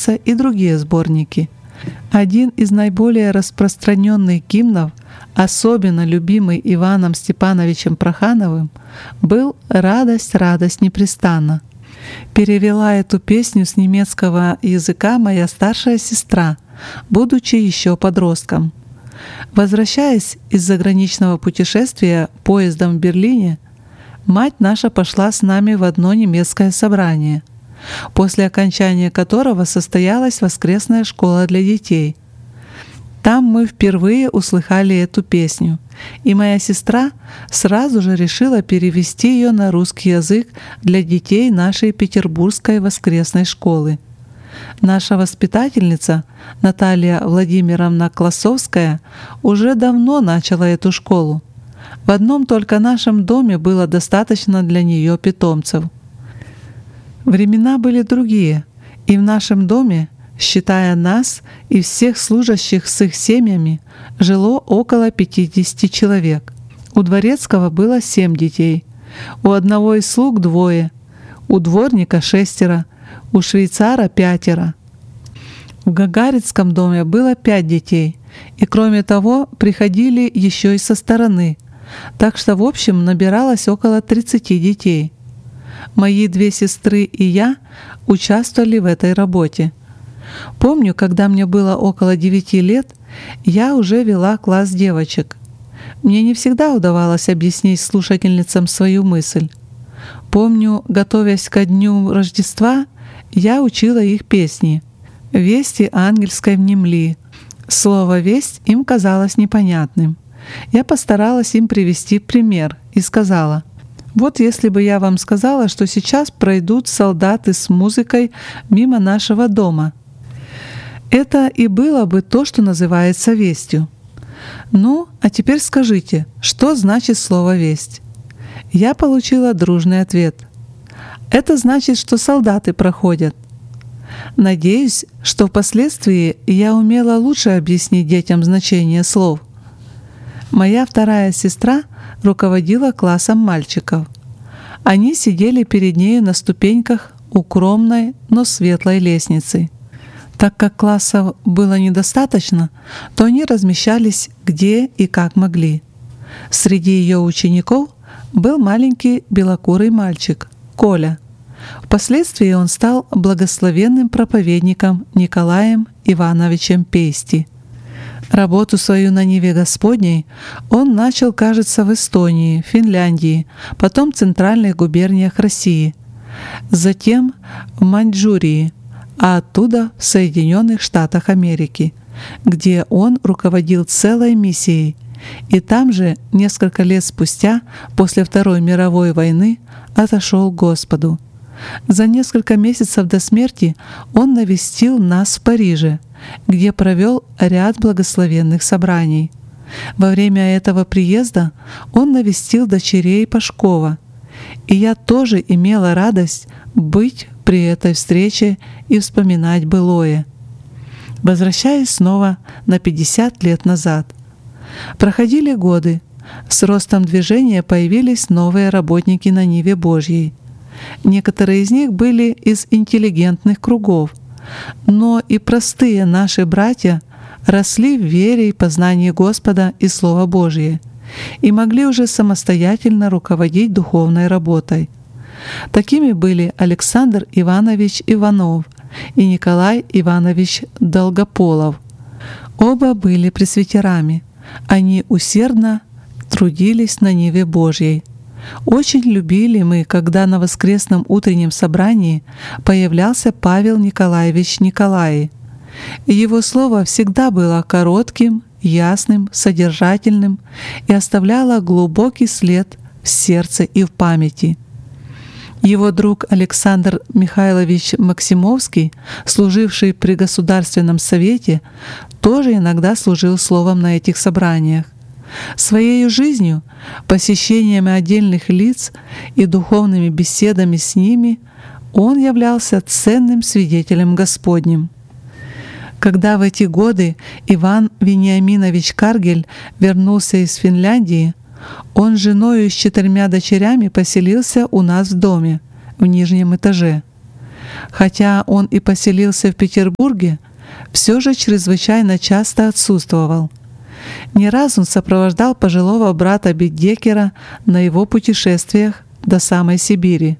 появятся и другие сборники. Один из наиболее распространенных гимнов, особенно любимый Иваном Степановичем Прохановым, был «Радость, радость непрестанна». Перевела эту песню с немецкого языка моя старшая сестра, будучи еще подростком. Возвращаясь из заграничного путешествия поездом в Берлине, мать наша пошла с нами в одно немецкое собрание, после окончания которого состоялась воскресная школа для детей. Там мы впервые услыхали эту песню, и моя сестра сразу же решила перевести ее на русский язык для детей нашей петербургской воскресной школы. Наша воспитательница Наталья Владимировна Классовская уже давно начала эту школу. В одном только нашем доме было достаточно для нее питомцев. Времена были другие, и в нашем доме, считая нас и всех служащих с их семьями, жило около 50 человек. У Дворецкого было 7 детей, у одного из слуг 2, у дворника 6, у швейцара 5. В Гагарицком доме было 5 детей, и кроме того приходили еще и со стороны, так что в общем набиралось около 30 детей. Мои 2 сестры и я участвовали в этой работе. Помню, когда мне было около 9 лет, я уже вела класс девочек. Мне не всегда удавалось объяснить слушательницам свою мысль. Помню, готовясь ко дню Рождества, я учила их песни. «Вести ангельской внемли». Слово «весть» им казалось непонятным. Я постаралась им привести пример и сказала: «Вот если бы я вам сказала, что сейчас пройдут солдаты с музыкой мимо нашего дома. Это и было бы то, что называется вестью. Ну, а теперь скажите, что значит слово «весть»?» Я получила дружный ответ. «Это значит, что солдаты проходят». Надеюсь, что впоследствии я умела лучше объяснить детям значение слов. Моя вторая сестра руководила классом мальчиков. Они сидели перед нею на ступеньках укромной, но светлой лестницы. Так как классов было недостаточно, то они размещались где и как могли. Среди ее учеников был маленький белокурый мальчик, Коля. Впоследствии он стал благословенным проповедником Николаем Ивановичем Пейсти. Работу свою на Ниве Господней он начал, кажется, в Эстонии, Финляндии, потом в центральных губерниях России, затем в Маньчжурии, а оттуда в Соединенных Штатах Америки, где он руководил целой миссией, и там же несколько лет спустя, после Второй мировой войны, отошел к Господу. За несколько месяцев до смерти он навестил нас в Париже, где провел ряд благословенных собраний. Во время этого приезда он навестил дочерей Пашкова, и я тоже имела радость быть при этой встрече и вспоминать былое. Возвращаясь снова на 50 лет назад. Проходили годы, с ростом движения появились новые работники на Ниве Божьей. Некоторые из них были из интеллигентных кругов, но и простые наши братья росли в вере и познании Господа и Слова Божие и могли уже самостоятельно руководить духовной работой. Такими были Александр Иванович Иванов и Николай Иванович Долгополов. Оба были пресвитерами. Они усердно трудились на Ниве Божьей. Очень любили мы, когда на воскресном утреннем собрании появлялся Павел Николаевич Николай. Его слово всегда было коротким, ясным, содержательным и оставляло глубокий след в сердце и в памяти. Его друг Александр Михайлович Максимовский, служивший при Государственном совете, тоже иногда служил словом на этих собраниях. Своей жизнью, посещениями отдельных лиц и духовными беседами с ними он являлся ценным свидетелем Господним. Когда в эти годы Иван Вениаминович Каргель вернулся из Финляндии, он с женою и с 4 дочерями поселился у нас в доме, в нижнем этаже. Хотя он и поселился в Петербурге, все же чрезвычайно часто отсутствовал. Не раз он сопровождал пожилого брата Бедекера на его путешествиях до самой Сибири.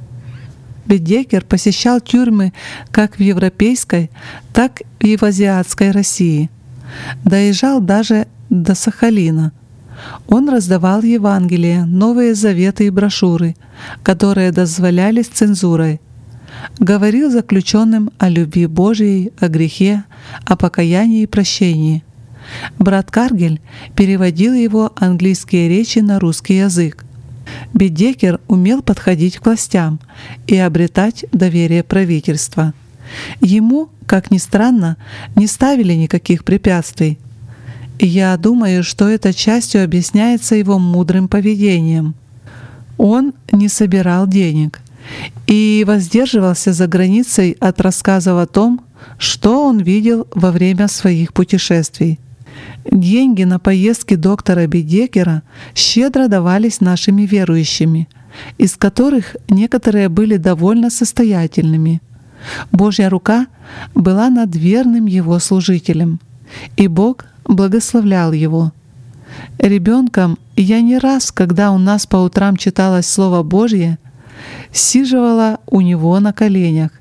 Бедекер посещал тюрьмы как в европейской, так и в азиатской России. Доезжал даже до Сахалина. Он раздавал Евангелие, Новые Заветы и брошюры, которые дозволялись цензурой. Говорил заключенным о любви Божией, о грехе, о покаянии и прощении. Брат Каргель переводил его английские речи на русский язык. Бедекер умел подходить к властям и обретать доверие правительства. Ему, как ни странно, не ставили никаких препятствий. И я думаю, что это частью объясняется его мудрым поведением. Он не собирал денег и воздерживался за границей от рассказов о том, что он видел во время своих путешествий. Деньги на поездки доктора Бедекера щедро давались нашими верующими, из которых некоторые были довольно состоятельными. Божья рука была над верным его служителем, и Бог благословлял его. Ребенком я не раз, когда у нас по утрам читалось Слово Божье, сиживала у него на коленях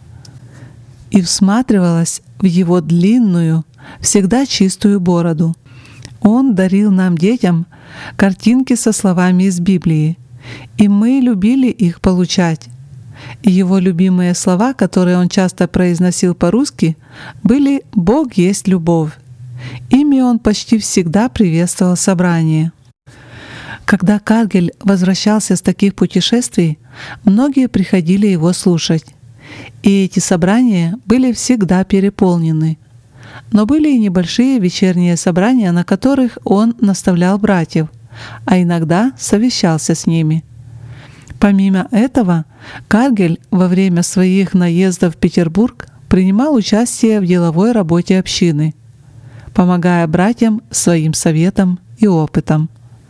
и всматривалась в его длинную, всегда чистую бороду. Он дарил нам, детям, картинки со словами из Библии, и мы любили их получать. Его любимые слова, которые он часто произносил по-русски, были «Бог есть любовь». Ими он почти всегда приветствовал собрание. Когда Каргель возвращался с таких путешествий, многие приходили его слушать. И эти собрания были всегда переполнены. Но были и небольшие вечерние собрания, на которых он наставлял братьев, а иногда совещался с ними. Помимо этого, Каргель во время своих наездов в Петербург принимал участие в деловой работе общины, помогая братьям своим советом и опытом.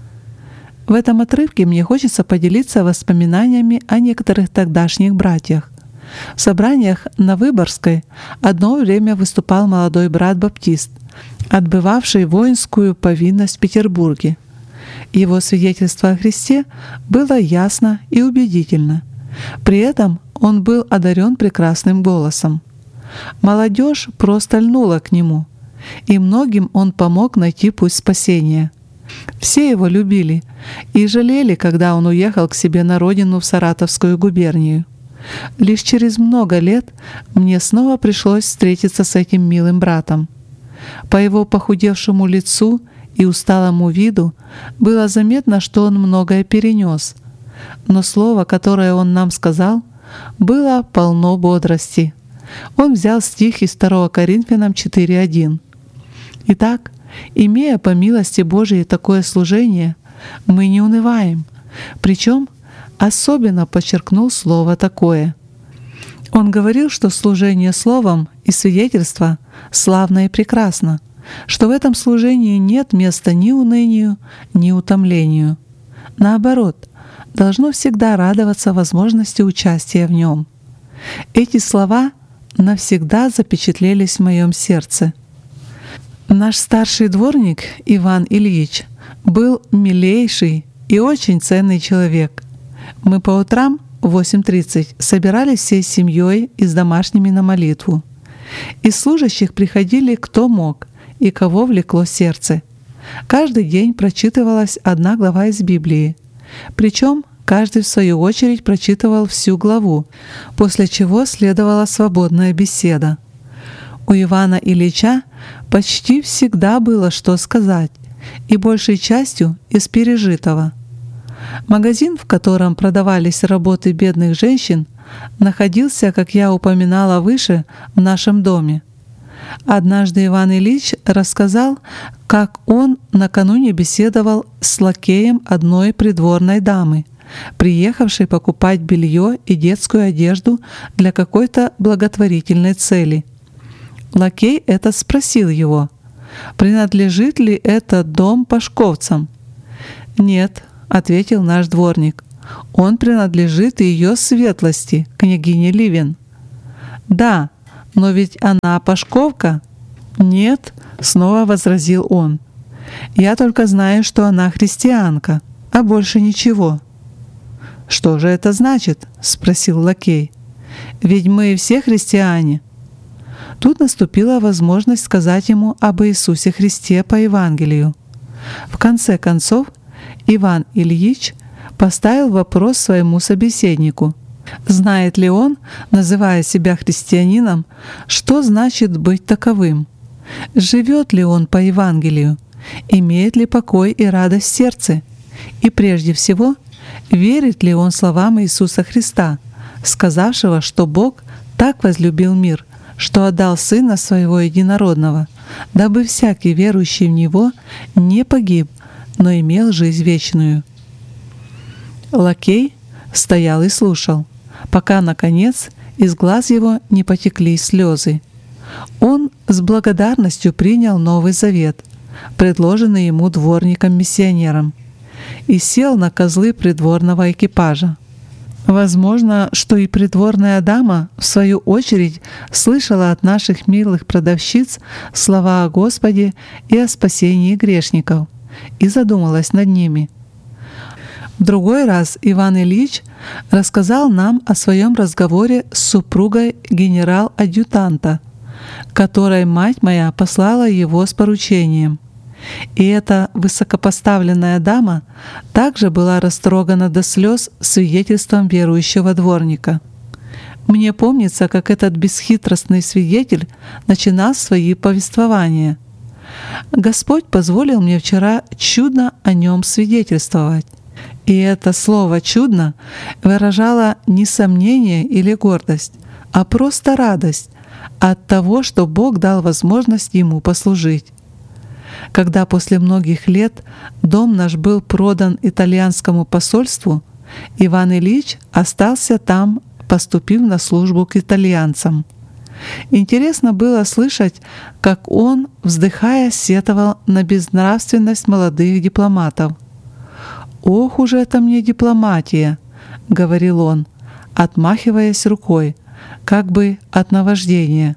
В этом отрывке мне хочется поделиться воспоминаниями о некоторых тогдашних братьях. В собраниях на Выборгской одно время выступал молодой брат-баптист, отбывавший воинскую повинность в Петербурге. Его свидетельство о Христе было ясно и убедительно. При этом он был одарен прекрасным голосом. Молодежь просто льнула к нему, и многим он помог найти путь спасения. Все его любили и жалели, когда он уехал к себе на родину в Саратовскую губернию. Лишь через много лет мне снова пришлось встретиться с этим милым братом. По его похудевшему лицу и усталому виду было заметно, что он многое перенес, но слово, которое он нам сказал, было полно бодрости. Он взял стих из 2 Коринфянам 4:1. Итак, имея по милости Божией такое служение, мы не унываем, причем особенно подчеркнул слово «такое». Он говорил, что служение словом и свидетельство славно и прекрасно, что в этом служении нет места ни унынию, ни утомлению. Наоборот, должно всегда радоваться возможности участия в нем. Эти слова навсегда запечатлелись в моем сердце. Наш старший дворник Иван Ильич был милейший и очень ценный человек. Мы по утрам в 8:30 собирались всей семьей и с домашними на молитву. Из служащих приходили кто мог и кого влекло сердце. Каждый день прочитывалась одна глава из Библии. Причем каждый в свою очередь прочитывал всю главу, после чего следовала свободная беседа. У Ивана Ильича почти всегда было что сказать, и большей частью из пережитого. Магазин, в котором продавались работы бедных женщин, находился, как я упоминала выше, в нашем доме. Однажды Иван Ильич рассказал, как он накануне беседовал с лакеем одной придворной дамы, приехавшей покупать белье и детскую одежду для какой-то благотворительной цели. Лакей этот спросил его, принадлежит ли этот дом пашковцам. «Нет», — ответил наш дворник, Он принадлежит ее светлости, княгине Ливен». «Да, но ведь она пашковка». «Нет», — снова возразил он. «Я только знаю, что она христианка, а больше ничего». «Что же это значит?» — спросил лакей. «Ведь мы все христиане». Тут наступила возможность сказать ему об Иисусе Христе по Евангелию. В конце концов, Иван Ильич поставил вопрос своему собеседнику: знает ли он, называя себя христианином, что значит быть таковым? Живет ли он по Евангелию? Имеет ли покой и радость в сердце? И прежде всего, верит ли он словам Иисуса Христа, сказавшего, что Бог так возлюбил мир, что отдал Сына Своего Единородного, дабы всякий верующий в Него не погиб, но имел жизнь вечную? Лакей стоял и слушал, пока, наконец, из глаз его не потекли слезы. Он с благодарностью принял Новый Завет, предложенный ему дворником-миссионером, и сел на козлы придворного экипажа. Возможно, что и придворная дама, в свою очередь, слышала от наших милых продавщиц слова о Господе и о спасении грешников, и задумалась над ними. В другой раз Иван Ильич рассказал нам о своем разговоре с супругой генерал-адъютанта, которой мать моя послала его с поручением. И эта высокопоставленная дама также была растрогана до слез свидетельством верующего дворника. Мне помнится, как этот бесхитростный свидетель начинал свои повествования. «Господь позволил мне вчера чудно о нем свидетельствовать». И это слово «чудно» выражало не сомнение или гордость, а просто радость от того, что Бог дал возможность ему послужить. Когда после многих лет дом наш был продан итальянскому посольству, Иван Ильич остался там, поступив на службу к итальянцам. Интересно было слышать, как он, вздыхая, сетовал на безнравственность молодых дипломатов. «Ох уж это мне дипломатия!» — говорил он, отмахиваясь рукой, как бы от наваждения.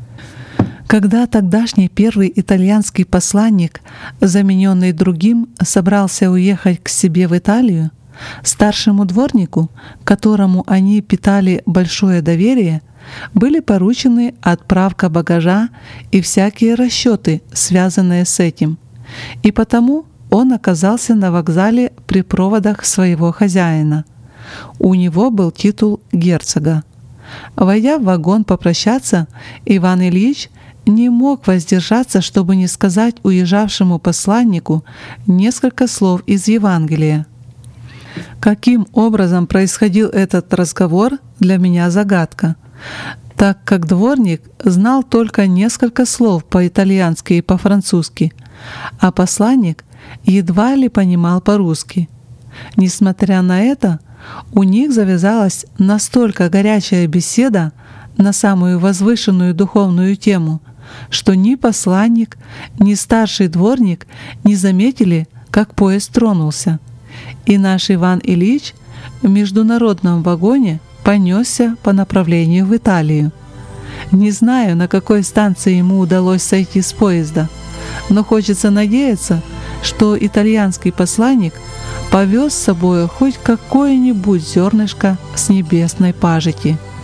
Когда тогдашний первый итальянский посланник, замененный другим, собрался уехать к себе в Италию, старшему дворнику, которому они питали большое доверие, были поручены отправка багажа и всякие расчеты, связанные с этим, и потому он оказался на вокзале при проводах своего хозяина. У него был титул герцога. Войдя в вагон попрощаться, Иван Ильич не мог воздержаться, чтобы не сказать уезжавшему посланнику несколько слов из Евангелия. Каким образом происходил этот разговор, для меня загадка, так как дворник знал только несколько слов по-итальянски и по-французски, а посланник едва ли понимал по-русски. Несмотря на это, у них завязалась настолько горячая беседа на самую возвышенную духовную тему, что ни посланник, ни старший дворник не заметили, как поезд тронулся, и наш Иван Ильич в международном вагоне понесся по направлению в Италию. Не знаю, на какой станции ему удалось сойти с поезда, но хочется надеяться, что итальянский посланник повез с собой хоть какое-нибудь зернышко с небесной пажити.